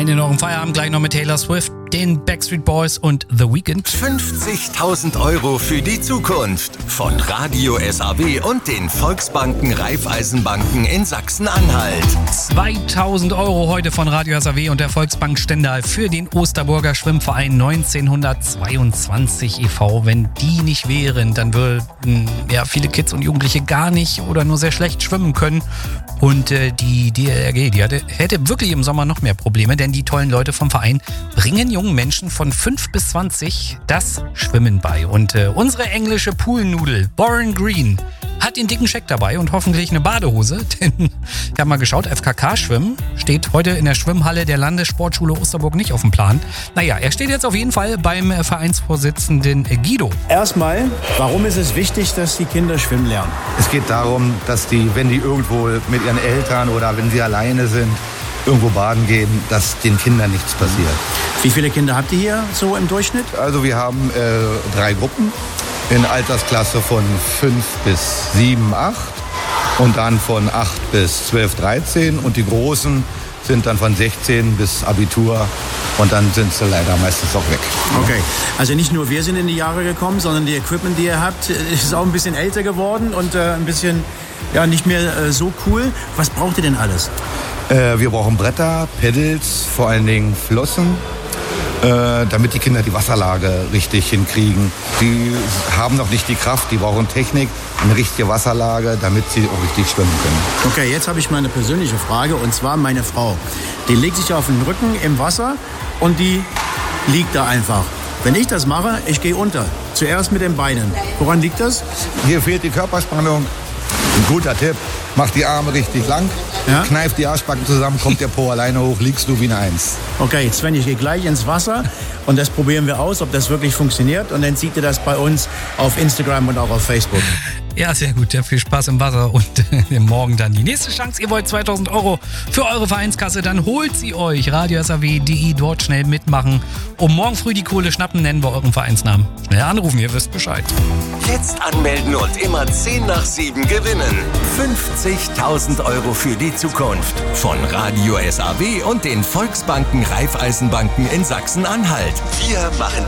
Rein in euren Feierabend, gleich noch mit Taylor Swift, den Backstreet Boys und The Weeknd. 50.000 Euro für die Zukunft von Radio SAW und den Volksbanken Raiffeisenbanken in Sachsen-Anhalt. 2.000 Euro heute von Radio SAW und der Volksbank Stendal für den Osterburger Schwimmverein 1922 e.V. Wenn die nicht wären, dann würden viele Kids und Jugendliche gar nicht oder nur sehr schlecht schwimmen können. Und die DLRG, die hätte wirklich im Sommer noch mehr Probleme, denn die tollen Leute vom Verein bringen jungen Menschen von 5 bis 20 das Schwimmen bei. Und unsere englische Poolnudel, Warren Green, hat den dicken Scheck dabei und hoffentlich eine Badehose, denn ich habe mal geschaut, FKK-Schwimmen steht heute in der Schwimmhalle der Landessportschule Osterburg nicht auf dem Plan. Naja, er steht jetzt auf jeden Fall beim Vereinsvorsitzenden Guido. Erstmal, warum ist es wichtig, dass die Kinder schwimmen lernen? Es geht darum, dass die, wenn die irgendwo mit ihren Eltern oder wenn sie alleine sind, irgendwo baden gehen, dass den Kindern nichts passiert. Wie viele Kinder habt ihr hier so im Durchschnitt? Also wir haben 3 Gruppen in Altersklasse von 5 bis 7, 8 und dann von 8 bis 12, 13 und die Großen sind dann von 16 bis Abitur und dann sind sie leider meistens auch weg. Okay, also nicht nur wir sind in die Jahre gekommen, sondern die Equipment, die ihr habt, ist auch ein bisschen älter geworden und ein bisschen nicht mehr so cool. Was braucht ihr denn alles? Wir brauchen Bretter, Pedals, vor allen Dingen Flossen, damit die Kinder die Wasserlage richtig hinkriegen. Die haben noch nicht die Kraft, die brauchen Technik, eine richtige Wasserlage, damit sie auch richtig schwimmen können. Okay, jetzt habe ich mal eine persönliche Frage und zwar meine Frau. Die legt sich auf den Rücken im Wasser und die liegt da einfach. Wenn ich das mache, ich gehe unter. Zuerst mit den Beinen. Woran liegt das? Hier fehlt die Körperspannung. Ein guter Tipp, mach die Arme richtig lang, kneif die Arschbacken zusammen, kommt der Po alleine hoch, liegst du wie eine Eins. Okay, Sven, ich gehe gleich ins Wasser und das probieren wir aus, ob das wirklich funktioniert und dann seht ihr das bei uns auf Instagram und auch auf Facebook. Ja, sehr gut. Ja, viel Spaß im Wasser und morgen dann die nächste Chance. Ihr wollt 2.000 Euro für eure Vereinskasse, dann holt sie euch. Radio-SAW.de, dort schnell mitmachen. Um morgen früh die Kohle schnappen, nennen wir euren Vereinsnamen. Schnell anrufen, ihr wisst Bescheid. Jetzt anmelden und immer 10 nach 7 gewinnen. 50.000 Euro für die Zukunft von Radio SAW und den Volksbanken Raiffeisenbanken in Sachsen-Anhalt. Wir machen